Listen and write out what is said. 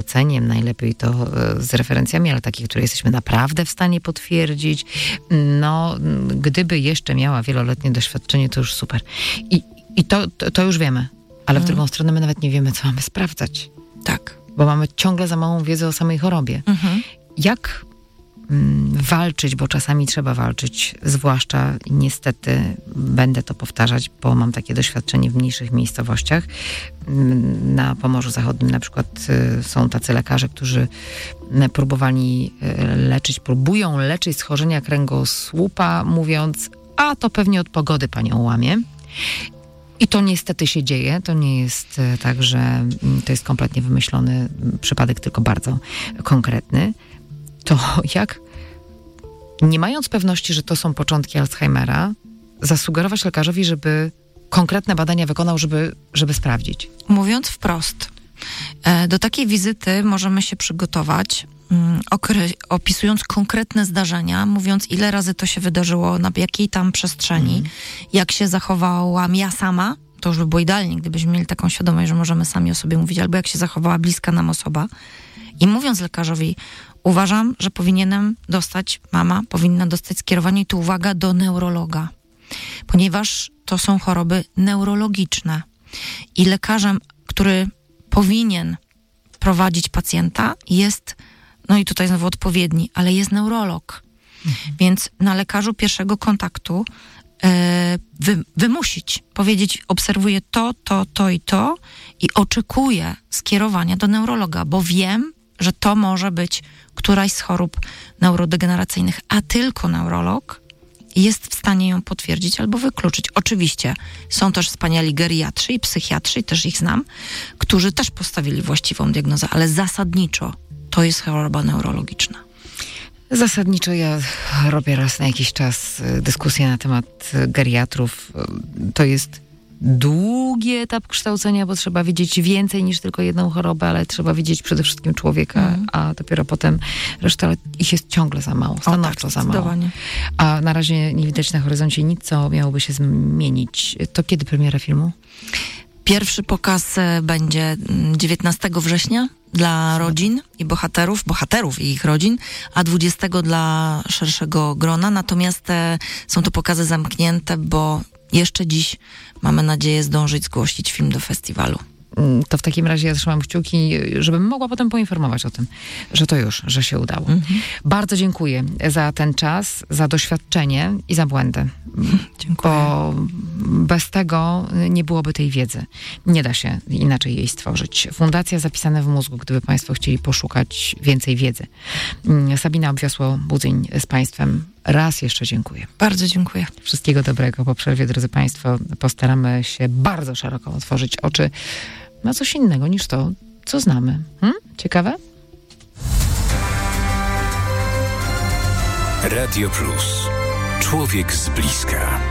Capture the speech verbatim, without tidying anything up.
poleceniem, najlepiej to z referencjami, ale takie, które jesteśmy naprawdę w stanie potwierdzić. No, gdyby jeszcze miała wieloletnie doświadczenie, to już super. I, i to, to, to już wiemy. Ale w drugą stronę my nawet nie wiemy, co mamy sprawdzać. Tak. Bo mamy ciągle za małą wiedzę o samej chorobie. Mhm. Jak mm, walczyć, bo czasami trzeba walczyć, zwłaszcza niestety, będę to powtarzać, bo mam takie doświadczenie w mniejszych miejscowościach. Na Pomorzu Zachodnim na przykład y, są tacy lekarze, którzy y, próbowali y, leczyć, próbują leczyć schorzenia kręgosłupa, mówiąc, a to pewnie od pogody panią łamie. I to niestety się dzieje. To nie jest tak, że to jest kompletnie wymyślony przypadek, tylko bardzo konkretny. To jak, nie mając pewności, że to są początki Alzheimera, zasugerować lekarzowi, żeby konkretne badania wykonał, żeby, żeby sprawdzić? Mówiąc wprost, do takiej wizyty możemy się przygotować, okre- opisując konkretne zdarzenia, mówiąc, ile razy to się wydarzyło, na jakiej tam przestrzeni, mm. jak się zachowałam ja sama, to już by było idealnie, gdybyśmy mieli taką świadomość, że możemy sami o sobie mówić, albo jak się zachowała bliska nam osoba. I mówiąc lekarzowi, uważam, że powinienem dostać, mama powinna dostać skierowanie, i tu uwaga, do neurologa, ponieważ to są choroby neurologiczne. I lekarzem, który powinien prowadzić pacjenta, jest, no i tutaj znowu odpowiedni, ale jest neurolog. Mhm. Więc na lekarzu pierwszego kontaktu e, wy, wymusić, powiedzieć, obserwuję to, to, to i to i oczekuję skierowania do neurologa, bo wiem, że to może być któraś z chorób neurodegeneracyjnych, a tylko neurolog jest w stanie ją potwierdzić albo wykluczyć. Oczywiście są też wspaniali geriatrzy i psychiatrzy, i też ich znam, którzy też postawili właściwą diagnozę, ale zasadniczo to jest choroba neurologiczna. Zasadniczo ja robię raz na jakiś czas dyskusję na temat geriatrów. To jest długi etap kształcenia, bo trzeba wiedzieć więcej niż tylko jedną chorobę, ale trzeba wiedzieć przede wszystkim człowieka, mm. a dopiero potem reszta, ale ich jest ciągle za mało, stanowczo o, tak, za mało. A na razie nie widać na horyzoncie nic, co miałoby się zmienić. To kiedy premiera filmu? Pierwszy pokaz będzie dziewiętnastego września dla rodzin i bohaterów, bohaterów i ich rodzin, a dwudziestego dla szerszego grona. Natomiast są to pokazy zamknięte, bo jeszcze dziś mamy nadzieję zdążyć zgłosić film do festiwalu. To w takim razie ja trzymam kciuki, żebym mogła potem poinformować o tym, że to już, że się udało. Mhm. Bardzo dziękuję za ten czas, za doświadczenie i za błędy. Dziękuję. Bo bez tego nie byłoby tej wiedzy. Nie da się inaczej jej stworzyć. Fundacja Zapisane w mózgu, gdyby Państwo chcieli poszukać więcej wiedzy. Sabina Obwiosło-Budzyń z Państwem. Raz jeszcze dziękuję. Bardzo dziękuję. Wszystkiego dobrego. Po przerwie, drodzy Państwo, postaramy się bardzo szeroko otworzyć oczy na coś innego niż to, co znamy. Hmm? Ciekawe? Radio Plus. Człowiek z bliska.